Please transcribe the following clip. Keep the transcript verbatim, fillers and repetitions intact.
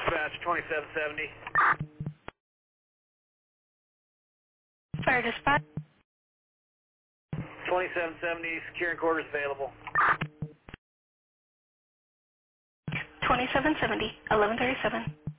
Dispatch twenty-seven seventy. Fire dispatch. twenty-seven seventy, securing quarters available. twenty-seven seventy, eleven thirty-seven.